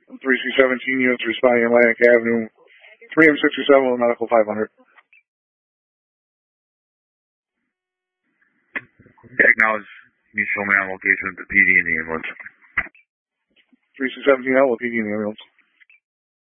3C17 units responding Atlantic Avenue, 3M67 with medical 500. Acknowledge mutual man location of the PD and the ambulance. 3C17 out with PD and the ambulance.